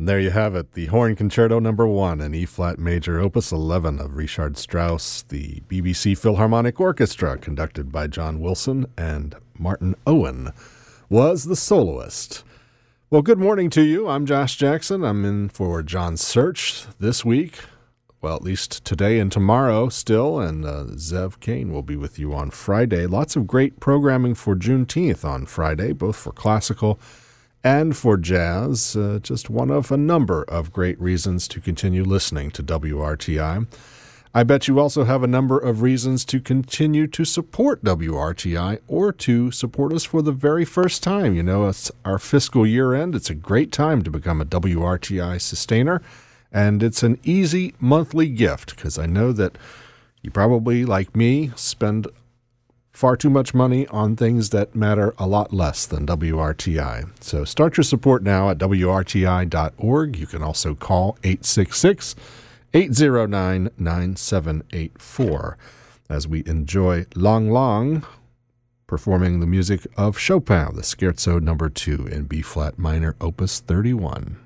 And there you have it, the Horn Concerto No. 1 in E-flat major, Opus 11 of Richard Strauss, the BBC Philharmonic Orchestra, conducted by John Wilson, and Martin Owen was the soloist. Well, good morning to you. I'm Josh Jackson. I'm in for John Search this week. Well, at least today and tomorrow still, and Zev Kane will be with you on Friday. Lots of great programming for Juneteenth on Friday, both for classical and for jazz. Just one of a number of great reasons to continue listening to WRTI. I bet you also have a number of reasons to continue to support WRTI or to support us for the very first time. You know, it's our fiscal year end. It's a great time to become a WRTI sustainer, and it's an easy monthly gift because I know that you probably, like me, spend far too much money on things that matter a lot less than WRTI. So start your support now at WRTI.org. You can also call 866-809-9784 as we enjoy Lang Lang performing the music of Chopin, the Scherzo No. 2 in B-flat minor, Opus 31.